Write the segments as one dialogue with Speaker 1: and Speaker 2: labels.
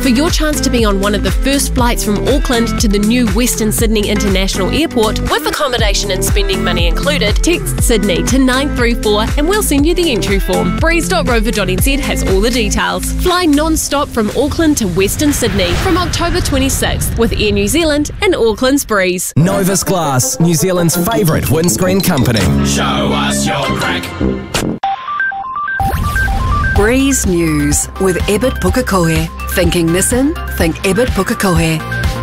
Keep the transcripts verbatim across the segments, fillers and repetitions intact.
Speaker 1: For your chance to be on one of the first flights from Auckland to the new Western Sydney International Airport with accommodation and spending money included, text Sydney to nine three four and we'll send you the entry form. breeze dot rover dot n z has all the details. Fly non-stop from Auckland to Western Sydney from October twenty-sixth with Air New Zealand and Auckland's Breeze.
Speaker 2: Novus Glass, New Zealand's favourite windscreen company.
Speaker 3: Show us your crack.
Speaker 4: Breeze News with Ebert Pukekohe. Thinking Nissan? Think Ebert Pukekohe.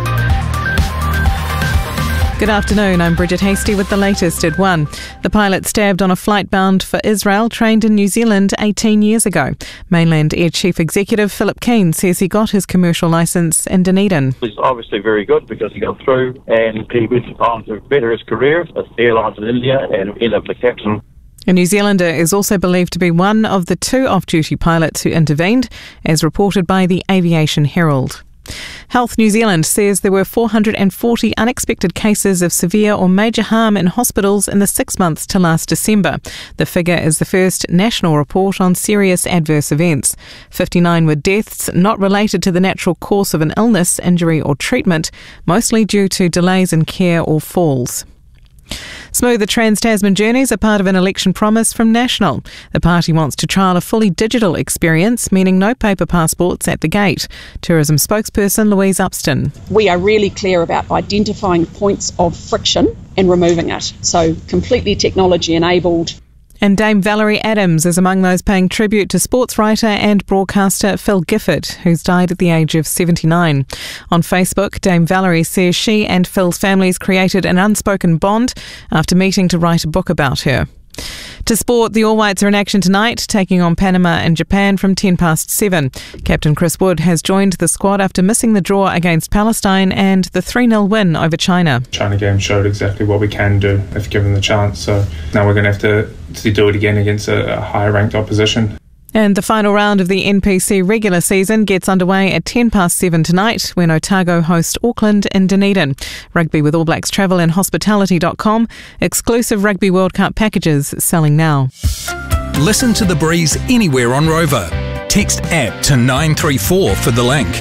Speaker 5: Good afternoon, I'm Bridget Hasty with the latest at one. The pilot stabbed on a flight bound for Israel trained in New Zealand eighteen years ago. Mainland Air Chief Executive Philip Keane says he got his commercial licence in Dunedin.
Speaker 6: It was obviously very good because he got through and he went on to better his career with airlines in India and ended up the captain.
Speaker 5: A New Zealander is also believed to be one of the two off-duty pilots who intervened, as reported by the Aviation Herald. Health New Zealand says there were four hundred forty unexpected cases of severe or major harm in hospitals in the six months to last December. The figure is the first national report on serious adverse events. fifty-nine were deaths not related to the natural course of an illness, injury or treatment, mostly due to delays in care or falls. Smoother Trans-Tasman journeys are part of an election promise from National. The party wants to trial a fully digital experience, meaning no paper passports at the gate. Tourism spokesperson Louise Upston.
Speaker 7: We are really clear about identifying points of friction and removing it. So completely technology enabled.
Speaker 5: And Dame Valerie Adams is among those paying tribute to sports writer and broadcaster Phil Gifford, who's died at the age of seventy-nine. On Facebook, Dame Valerie says she and Phil's families created an unspoken bond after meeting to write a book about her. To sport, the All Whites are in action tonight, taking on Panama and Japan from ten past seven. Captain Chris Wood has joined the squad after missing the draw against Palestine and the three nil win over China.
Speaker 8: China game showed exactly what we can do if given the chance, so now we're going to have to, to do it again against a, a higher ranked opposition.
Speaker 5: And the final round of the N P C regular season gets underway at ten past seven tonight when Otago host Auckland in Dunedin. Rugby with All Blacks Travel and Hospitality dot com. Exclusive Rugby World Cup packages selling now.
Speaker 2: Listen to The Breeze anywhere on Rover. Text app to nine three four for the link.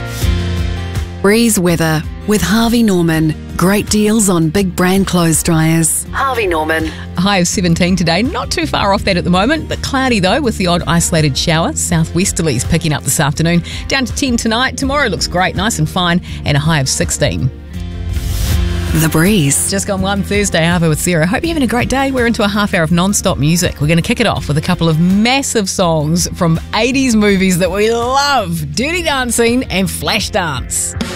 Speaker 4: Breeze weather with Harvey Norman. Great deals on big brand clothes dryers. Harvey Norman.
Speaker 9: A high of seventeen today, not too far off that at the moment, but cloudy though with the odd isolated shower. Southwesterlies picking up this afternoon. Down to ten tonight. Tomorrow looks great, nice and fine, and a high of sixteen.
Speaker 4: The Breeze.
Speaker 9: Just gone one Thursday, Arvo with Sarah. Hope you're having a great day. We're into a half hour of non-stop music. We're going to kick it off with a couple of massive songs from eighties movies that we love. Dirty Dancing and Flashdance.